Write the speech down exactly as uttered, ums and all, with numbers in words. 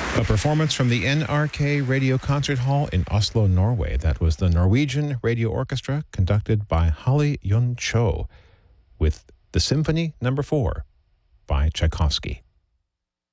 A performance from the N R K Radio Concert Hall in Oslo, Norway. That was the Norwegian Radio Orchestra, conducted by Holly Yun Cho, with the Symphony Number Four by Tchaikovsky.